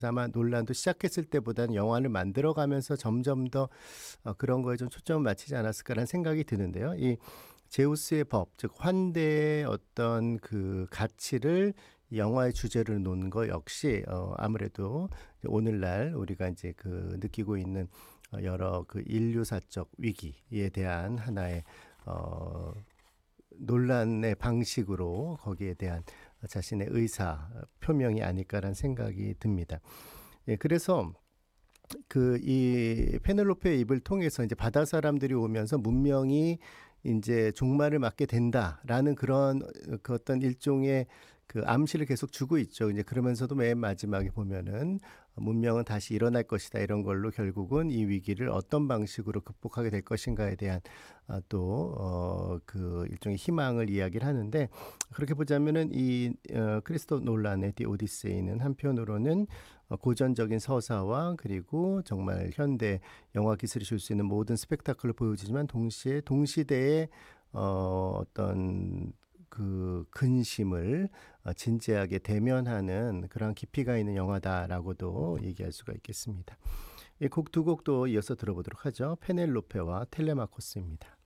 아마 논란도 시작했을 때보다는 영화를 만들어가면서 점점 더 그런 거에 좀 초점을 맞추지 않았을까라는 생각이 드는데요. 이 제우스의 법, 즉 환대의 어떤 그 가치를 영화의 주제로 놓는 거 역시 아무래도 이제 오늘날 우리가 이제 그 느끼고 있는 여러 그 인류사적 위기에 대한 하나의 어 논란의 방식으로 거기에 대한 자신의 의사 표명이 아닐까라는 생각이 듭니다. 예, 그래서 그 이 페넬로페의 입을 통해서 이제 바다 사람들이 오면서 문명이 인제 종말을 맞게 된다라는 그런 그 어떤 일종의 그 암시를 계속 주고 있죠. 이제 그러면서도 맨 마지막에 보면은 "문명은 다시 일어날 것이다." 이런 걸로 결국은 이 위기를 어떤 방식으로 극복하게 될 것인가에 대한 또 그 일종의 희망을 이야기를 하는데, 그렇게 보자면은 이 크리스토퍼 놀란의 디 오디세이는 한편으로는 고전적인 서사와 그리고 정말 현대 영화 기술이 줄 수 있는 모든 스펙타클을 보여주지만 동시에 동시대의 어떤 그 근심을 진지하게 대면하는 그런 깊이가 있는 영화다라고도 얘기할 수가 있겠습니다. 이 곡 두 곡도 이어서 들어보도록 하죠. 페넬로페와 텔레마코스입니다.